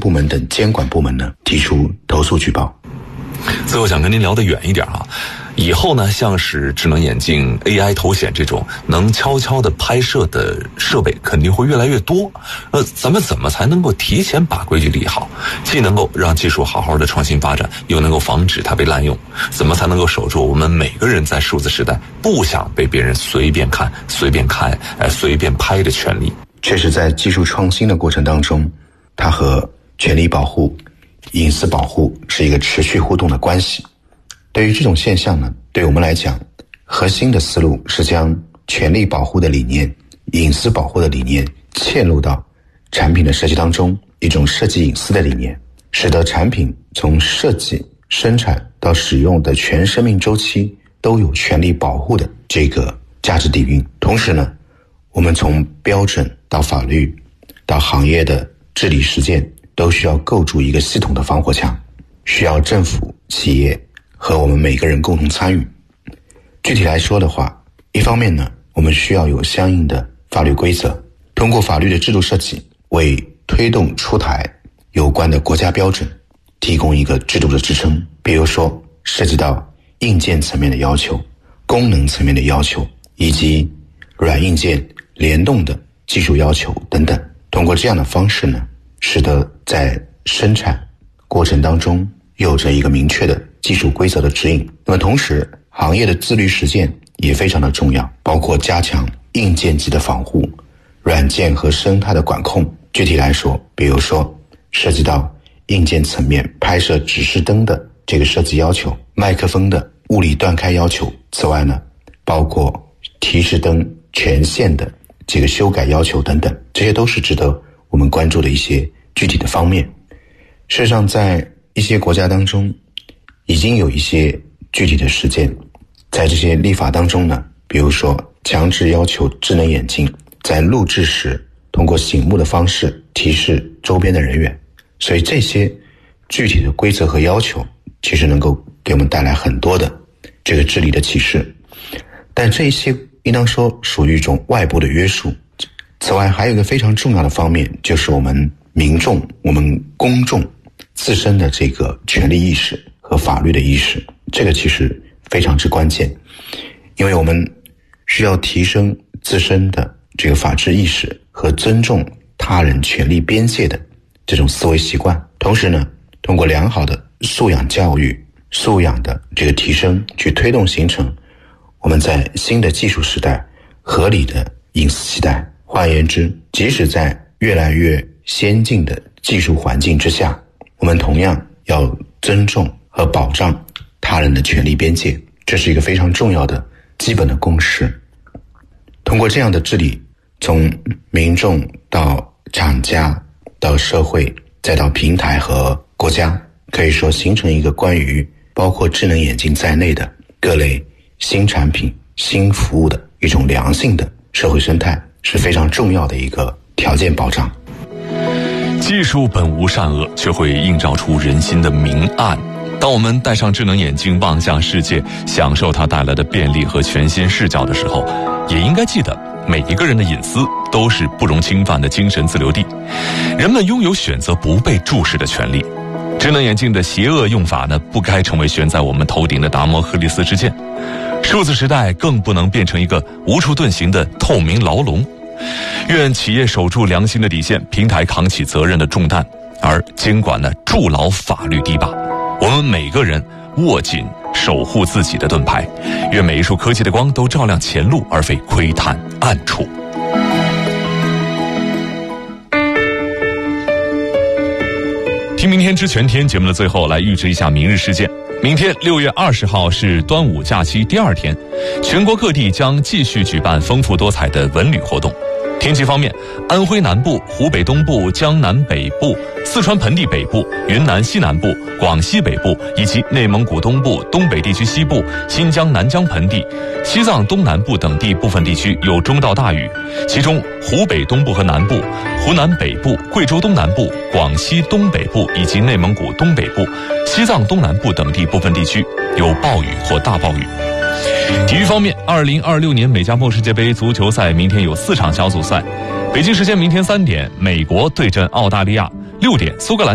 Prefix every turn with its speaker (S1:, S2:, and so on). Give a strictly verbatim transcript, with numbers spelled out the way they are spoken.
S1: 部门等监管部门呢提出投诉举报。
S2: 最后想跟您聊得远一点啊，以后呢，像是智能眼镜、A I 头显这种能悄悄的拍摄的设备肯定会越来越多。呃，咱们怎么才能够提前把规矩立好，既能够让技术好好的创新发展，又能够防止它被滥用？怎么才能够守住我们每个人在数字时代不想被别人随便看、随便看、呃、随便拍的权利？
S1: 确实，在技术创新的过程当中，它和权利保护、隐私保护是一个持续互动的关系。对于这种现象呢，对我们来讲，核心的思路是将权利保护的理念、隐私保护的理念嵌入到产品的设计当中，一种设计隐私的理念，使得产品从设计、生产到使用的全生命周期都有权利保护的这个价值底蕴。同时呢，我们从标准到法律到行业的治理实践，都需要构筑一个系统的防火墙，需要政府、企业和我们每个人共同参与。具体来说的话，一方面呢，我们需要有相应的法律规则，通过法律的制度设计，为推动出台有关的国家标准提供一个制度的支撑。比如说，涉及到硬件层面的要求、功能层面的要求，以及软硬件联动的技术要求等等。通过这样的方式呢，使得在生产过程当中有着一个明确的技术规则的指引。那么同时，行业的自律实践也非常的重要，包括加强硬件级的防护、软件和生态的管控。具体来说，比如说涉及到硬件层面拍摄指示灯的这个设计要求、麦克风的物理断开要求。此外呢，包括提示灯权限的这个修改要求等等，这些都是值得我们关注的一些具体的方面。事实上，在一些国家当中已经有一些具体的实践，在这些立法当中呢，比如说强制要求智能眼镜在录制时通过醒目的方式提示周边的人员。所以这些具体的规则和要求其实能够给我们带来很多的这个治理的启示，但这一些应当说属于一种外部的约束。此外，还有一个非常重要的方面，就是我们民众、我们公众自身的这个权利意识和法律的意识，这个其实非常之关键。因为我们需要提升自身的这个法治意识和尊重他人权利边界的这种思维习惯，同时呢，通过良好的素养教育、素养的这个提升，去推动形成我们在新的技术时代合理的隐私期待。换言之，即使在越来越先进的技术环境之下，我们同样要尊重和保障他人的权利边界，这是一个非常重要的基本的共识。通过这样的治理，从民众到厂家到社会再到平台和国家，可以说形成一个关于包括智能眼镜在内的各类新产品、新服务的一种良性的社会生态，是非常重要的一个条件保障。
S2: 技术本无善恶，却会映照出人心的明暗。当我们戴上智能眼镜望向世界，享受它带来的便利和全新视角的时候，也应该记得每一个人的隐私都是不容侵犯的精神自留地，人们拥有选择不被注视的权利。智能眼镜的邪恶用法呢，不该成为悬在我们头顶的达摩赫利斯之剑。数字时代更不能变成一个无处遁形的透明牢笼。愿企业守住良心的底线，平台扛起责任的重担，而监管呢筑牢法律堤坝。我们每个人握紧守护自己的盾牌，愿每一束科技的光都照亮前路，而非窥探暗处。听明天知全天节目的最后，来预知一下明日事件。明天六月二十号是端午假期第二天，全国各地将继续举办丰富多彩的文旅活动。天气方面，安徽南部、湖北东部、江南北部、四川盆地北部、云南西南部、广西北部以及内蒙古东部、东北地区西部、新疆南疆盆地、西藏东南部等地部分地区有中到大雨，其中湖北东部和南部、湖南北部、贵州东南部、广西东北部以及内蒙古东北部、西藏东南部等地部分地区有暴雨或大暴雨。体育方面，二零二六年美加墨世界杯足球赛明天有四场小组赛。北京时间明天三点，美国对阵澳大利亚；六点，苏格兰